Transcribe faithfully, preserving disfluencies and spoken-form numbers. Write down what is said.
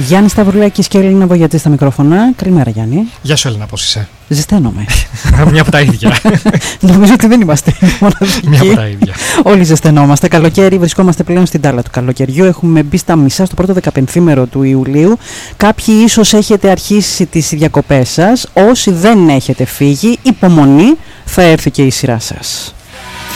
Γιάννη Σταυρουλάκης και Έλληνα Βογιατζή στα μικρόφωνα. Καλημέρα, Γιάννη. Γεια σου, Έλληνα, πώς είσαι? Ζεσταίνομαι. Μια από τα ίδια. Νομίζω ότι δεν είμαστε μοναδικοί. Μια από τα ίδια. Όλοι ζεσθενόμαστε. Καλοκαίρι, βρισκόμαστε πλέον στην τάλα του καλοκαιριού. Έχουμε μπει στα μισά, στο πρώτο δεκαπενθήμερο του Ιουλίου. Κάποιοι ίσως έχετε αρχίσει τις διακοπές σας. Όσοι δεν έχετε φύγει, υπομονή, θα έρθει και η σειρά σας.